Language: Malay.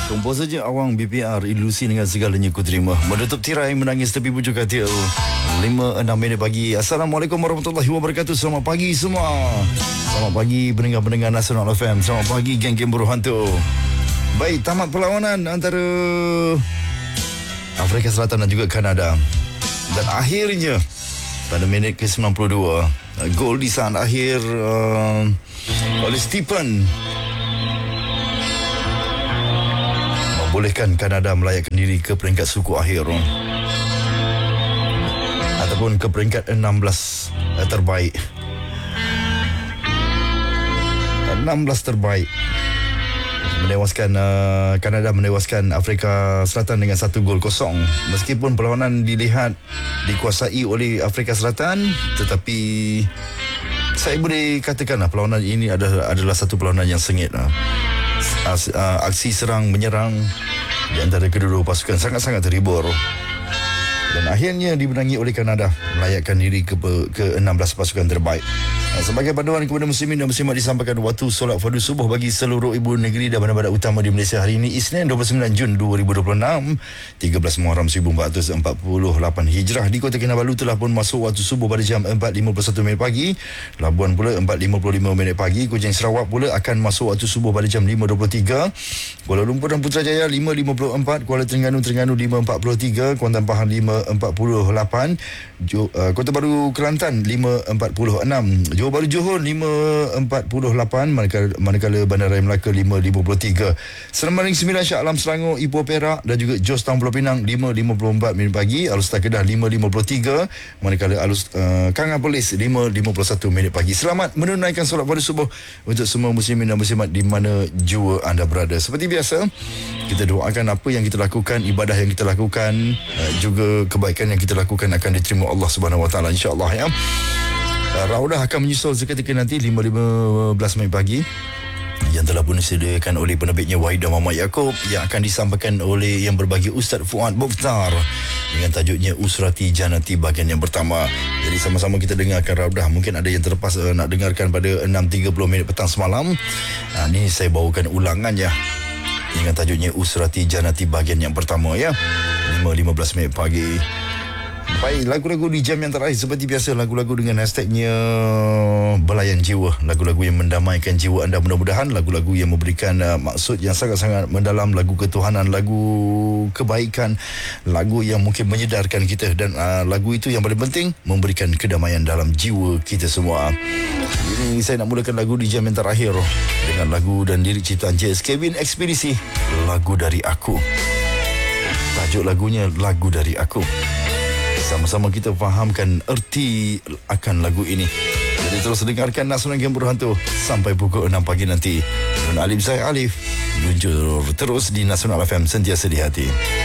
Kompos saja awang BPR, ilusi dengan segalanya ku terima. Menutup tirai menangis tepi bujuk hati. 5-6 minit pagi. Assalamualaikum warahmatullahi wabarakatuh. Selamat pagi semua. Selamat pagi pendengar-pendengar Nasional FM. Selamat pagi geng-geng buruh hantu. Baik, tamat perlawanan antara Afrika Selatan dan juga Kanada. Dan akhirnya pada minit ke-92, gol di saat akhir oleh Stephen membolehkan Kanada melayakkan diri ke peringkat suku akhir ataupun ke peringkat 16 terbaik. 16 terbaik. Menewaskan Kanada menewaskan Afrika Selatan dengan 1-0. Meskipun perlawanan dilihat dikuasai oleh Afrika Selatan, tetapi saya boleh katakanlah perlawanan ini adalah satu perlawanan yang sengit. Aksi serang menyerang di antara kedua-dua pasukan sangat-sangat terhibur. Dan akhirnya dimenangi oleh Kanada, melayakkan diri ke 16 pasukan terbaik. Sebagai panduan kepada muslimin dan muslimat, disampaikan waktu solat fardu subuh bagi seluruh ibu negeri dan bandar-bandar utama di Malaysia hari ini, Isnin 29 Jun 2026, 13 Muharram 1448 Hijrah. Di Kota Kinabalu telah pun masuk waktu subuh pada jam 4.51 minit pagi. Labuan pula 4.55 minit pagi. Kuching Sarawak pula akan masuk waktu subuh pada jam 5.23. Kuala Lumpur dan Putrajaya 5.54. Kuala Terengganu 5.43. Kuantan Pahang 5.48. Kota Baru Kelantan 5.46. Johor Bahru Johor 5.48, manakala Bandaraya Melaka 5.53. Serambaring 9 Shah Alam Selangor, Ipoh Perak dan juga Jos Town Pulau Pinang 5.54 minit pagi. Alustar Kedah 5.53, manakala Kangan Polis 5.51 minit pagi. Selamat menunaikan solat fardu subuh untuk semua muslimin dan muslimat di mana jua anda berada. Seperti biasa, kita doakan apa yang kita lakukan, ibadah yang kita lakukan, juga kebaikan yang kita lakukan akan diterima Allah Subhanahu Wa Taala, insya-Allah ya. Raudah akan menyusul seketika nanti 5.15 minit pagi, yang telah pun disediakan oleh penerbitnya Wahidah Muhammad Yaakob, yang akan disampaikan oleh yang berbagi Ustaz Fuad Mokhtar dengan tajuknya Usrati Janati bahagian yang pertama. Jadi sama-sama kita dengarkan Raudah. Mungkin ada yang terlepas nak dengarkan pada 6.30 minit petang semalam. Ini saya bawakan ulangan ya, dengan tajuknya Usrati Janati bahagian yang pertama ya, 5.15 minit pagi. Baik, lagu-lagu di jam yang terakhir seperti biasa, lagu-lagu dengan hashtagnya Belayan Jiwa, lagu-lagu yang mendamaikan jiwa anda mudah-mudahan, lagu-lagu yang memberikan maksud yang sangat-sangat mendalam, lagu ketuhanan, lagu kebaikan, lagu yang mungkin menyedarkan kita, dan lagu itu yang paling penting memberikan kedamaian dalam jiwa kita semua. Ini saya nak mulakan lagu di jam yang terakhir dengan lagu dan lirik ciptaan J.S. Kevin Ekspedisi, Lagu Dari Aku. Tajuk lagunya Lagu Dari Aku. Sama-sama kita fahamkan erti akan lagu ini. Jadi terus dengarkan Nasional Game Buruh Hantu sampai pukul 6 pagi nanti. Dan Alif saya Alif, luncur terus di Nasional FM, sentiasa di hati.